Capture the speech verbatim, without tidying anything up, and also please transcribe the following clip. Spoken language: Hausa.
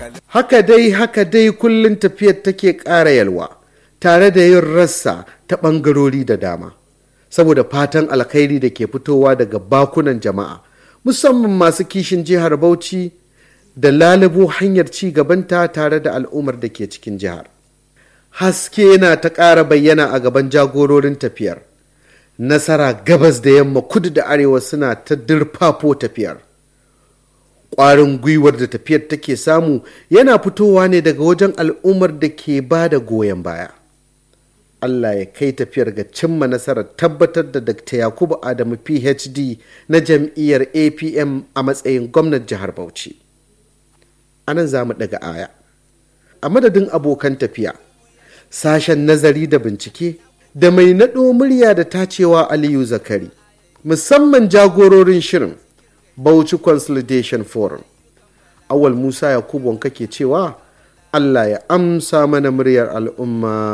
Haka dai haka dai kullum tafiyar take ƙara yalwa tare da yin rassa ta ɓangarori da dama saboda fatan alkhairi da ke fitowa daga bakunan jama'a musamman masu kishin jihar Bauchi da lalubo hanyar ci gabanta tare da al'ummar da ke cikin jihar. Haske yana ta ƙara bayyana a gaban jagororin tafiyar. Nasara gabas da yamma kudu da arewa suna ta dirfafo tafiyar. Ƙwarin gwiwar da tafiyar take samu yana fitowa ne daga wajen al'ummar da ke ba da goyon baya. Allah ya kai tafiyar ga cimma nasarar tabbatar da Dakta Yakubu Adamu P H D na jam'iyyar A P M a matsayin gwamnan jihar Bauchi. A nan za mu ɗaga aya. A madadin abokan tafiya, sashen nazari da bincike da mai naɗo murya da tacewa Aliyu Zakari, musamman jagororin shirin Bauchi Consolidation Forum. Awal Musa Yakubu kake cewa Allah ya amsa mana muryar al'umma.